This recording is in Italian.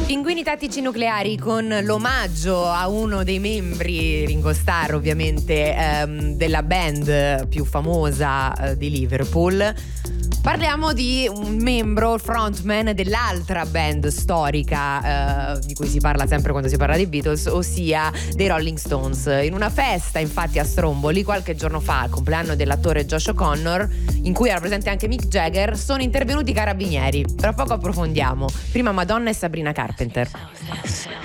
Pinguini tattici nucleari con l'omaggio a uno dei membri, Ringo Starr ovviamente, della band più famosa di Liverpool. Parliamo di un membro, frontman dell'altra band storica di cui si parla sempre quando si parla dei Beatles, ossia dei Rolling Stones. In una festa infatti a Stromboli qualche giorno fa, al compleanno dell'attore Josh O'Connor, in cui era presente anche Mick Jagger, sono intervenuti i carabinieri. Tra poco approfondiamo. Prima Madonna e Sabrina Carpenter.